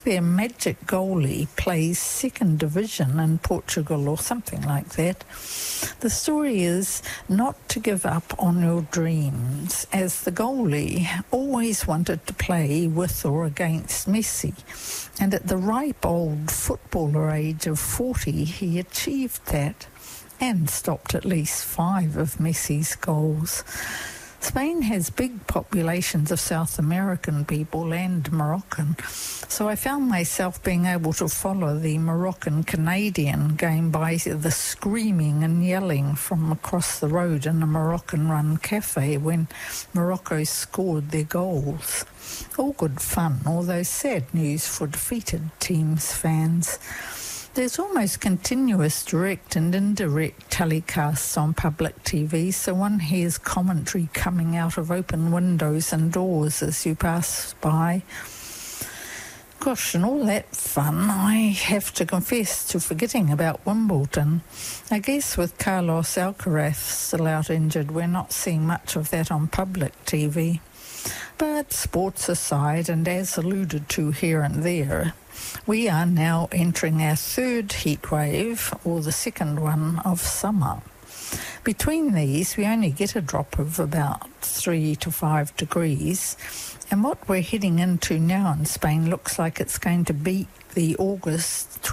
Their magic goalie plays second division in Portugal or something like that. The story is not to give up on your dreams, as the goalie always wanted to play with or against Messi. And at the ripe old footballer age of 40, he achieved that and stopped at least 5 of Messi's goals. Spain has big populations of South American people and Moroccan, so I found myself being able to follow the Moroccan-Canadian game by the screaming and yelling from across the road in a Moroccan-run cafe when Morocco scored their goals. All good fun, although sad news for defeated teams' fans. There's almost continuous direct and indirect telecasts on public TV, so one hears commentary coming out of open windows and doors as you pass by. Gosh, and all that fun, I have to confess to forgetting about Wimbledon. I guess with Carlos Alcaraz still out injured, we're not seeing much of that on public TV. But sports aside, and as alluded to here and there, we are now entering our third heat wave, or the second one of summer. Between these, we only get a drop of about 3 to 5 degrees, and what we're heading into now in Spain looks like it's going to beat the August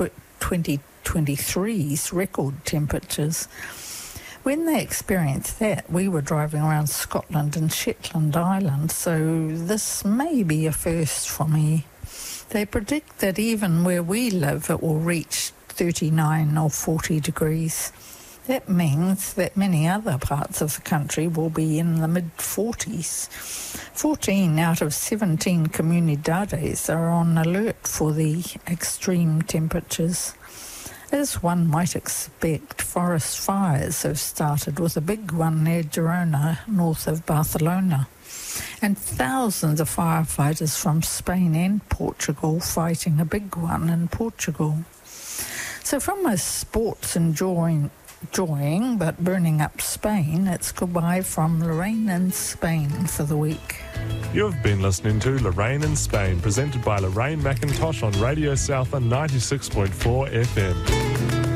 2023's record temperatures. When they experienced that, we were driving around Scotland and Shetland Islands, so this may be a first for me. They predict that even where we live, it will reach 39 or 40 degrees. That means that many other parts of the country will be in the mid-40s. 14 out of 17 comunidades are on alert for the extreme temperatures. As one might expect, forest fires have started, with a big one near Girona, north of Barcelona, and thousands of firefighters from Spain and Portugal fighting a big one in Portugal. So from a sports enjoying but burning up Spain, it's goodbye from Lorraine in Spain for the week. You've been listening to Lorraine in Spain, presented by Lorraine McIntosh on Radio Southern 96.4 FM.